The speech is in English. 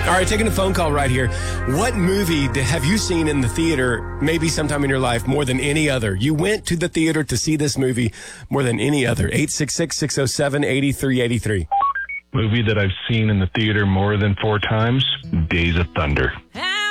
All right, taking a phone call right here. What movie have you seen in the theater maybe sometime in your life more than any other? You went to the theater to see this movie more than any other. 866-607-8383. Movie that I've seen in the theater more than 4 times, Days of Thunder.